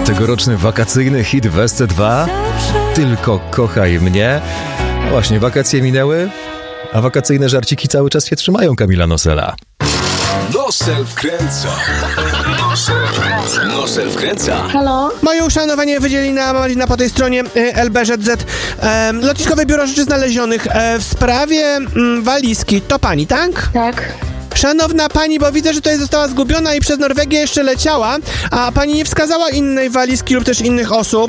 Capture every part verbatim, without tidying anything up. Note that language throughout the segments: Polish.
Tegoroczny wakacyjny hit w S C dwa Tylko kochaj mnie. Właśnie, wakacje minęły, a wakacyjne żarciki cały czas się trzymają Kamila Nosela. Nosel wkręca. Nosel wkręca. Nosel wkręca. Halo? Moje uszanowanie Wydzielina Malina po tej stronie y, L B Z Z. E, Lotniskowe Biuro Rzeczy Znalezionych. E, w sprawie mm, walizki. To pani, tak? Tak. Szanowna pani, bo widzę, że tutaj została zgubiona i przez Norwegię jeszcze leciała, a pani nie wskazała innej walizki lub też innych osób.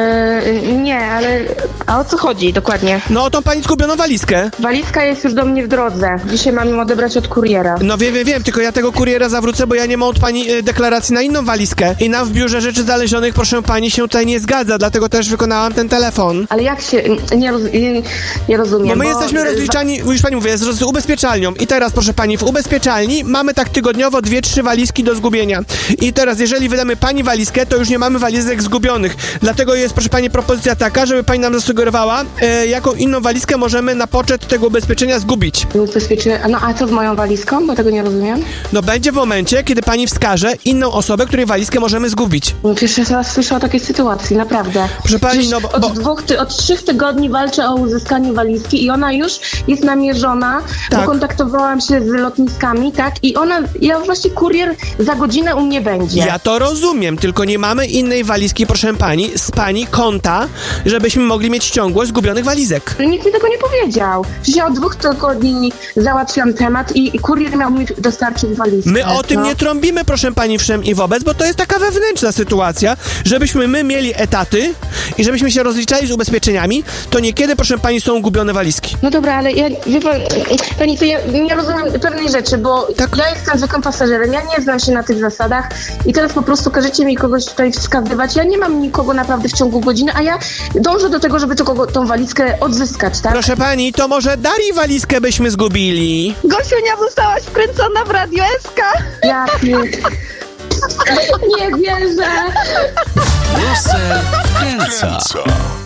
Yy, nie, ale... A o co chodzi dokładnie? No o tą pani zgubioną walizkę. Walizka jest już do mnie w drodze. Dzisiaj mam ją odebrać od kuriera. No wiem, wiem, wiem, tylko ja tego kuriera zawrócę, bo ja nie mam od pani y, deklaracji na inną walizkę. I nam w Biurze Rzeczy Znalezionych, proszę pani, się tutaj nie zgadza, dlatego też wykonałam ten telefon. Ale jak się... Nie, roz, nie, nie rozumiem, Bo my bo... jesteśmy rozliczani, już pani mówię, z, z ubezpieczalnią. I teraz, proszę pani, w ubezpieczalni mamy tak tygodniowo dwie, trzy walizki do zgubienia. I teraz, jeżeli wydamy pani walizkę, to już nie mamy walizek zgubionych. Dlatego jest, proszę pani, propozycja taka, żeby pani nam zasugerowała, e, jaką inną walizkę możemy na poczet tego ubezpieczenia zgubić. Ubezpieczy... No a co z moją walizką? Bo tego nie rozumiem. No będzie w momencie, kiedy pani wskaże inną osobę, której walizkę możemy zgubić. No, pierwszy raz słyszę o takiej sytuacji, naprawdę. Proszę pani, Przecież no bo... Od, dwóch, ty, od trzech tygodni walczę o uzyskanie walizki i ona już jest namierzona, Tak. bo kontaktowałam się z lotniskami, tak? I ona, ja właśnie kurier za godzinę u mnie będzie. Ja to rozumiem, tylko nie mamy innej walizki, proszę pani, z pani konta, żebyśmy mogli mieć ciągłość zgubionych walizek. Nikt mi tego nie powiedział. Przecież ja od dwóch tygodni załatwiam temat i, i kurier miał mi dostarczyć walizkę. My o tym no. nie trąbimy, proszę pani, wszem i wobec, bo to jest taka wewnętrzna sytuacja, żebyśmy my mieli etaty i żebyśmy się rozliczali z ubezpieczeniami, to niekiedy, proszę pani, są gubione walizki. No dobra, ale ja, wie pan, pani, to ja nie rozumiem pewnej rzeczy, bo Tak. ja jestem zwykłym pasażerem, ja nie znam się na tych zasadach i teraz po prostu każecie mi kogoś tutaj wskazywać. Ja nie mam nikogo naprawdę w ciągu godziny, a ja dążę do tego, żeby tylko tą walizkę odzyskać, tak? Proszę pani, to może Darii walizkę byśmy zgubili? Gosiunia, zostałaś wkręcona w Radio S K. Ja nie, nie wierzę. Nosel wkręca.